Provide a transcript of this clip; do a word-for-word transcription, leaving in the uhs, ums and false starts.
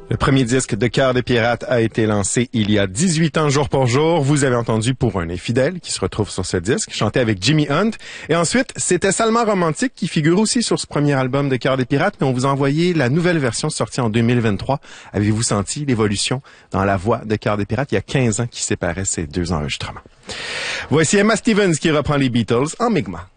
Le premier disque de Cœur des Pirates a été lancé il y a dix-huit ans jour pour jour. Vous avez entendu Pour un infidèle qui se retrouve sur ce disque, chanté avec Jimmy Hunt. Et ensuite, c'était Salma Romantique qui figure aussi sur ce premier album de Cœur des Pirates, mais on vous a envoyé la nouvelle version sortie en deux mille vingt-trois. Avez-vous senti l'évolution dans la voix de Cœur des Pirates? Il y a quinze ans qui séparaient ces deux enregistrements. Voici Emma Stevens qui reprend les Beatles en Mi'kmaq.